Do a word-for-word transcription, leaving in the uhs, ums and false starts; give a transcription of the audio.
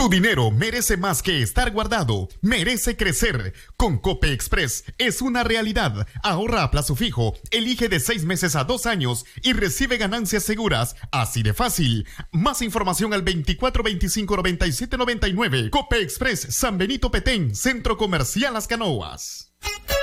Tu dinero merece más que estar guardado, merece crecer. Con Cope Express es una realidad. Ahorra a plazo fijo, elige de seis meses a dos años y recibe ganancias seguras. Así de fácil. Más información al veinticuatro veinticinco noventa y siete noventa y nueve. Cope Express, San Benito Petén, Centro Comercial Las Canoas.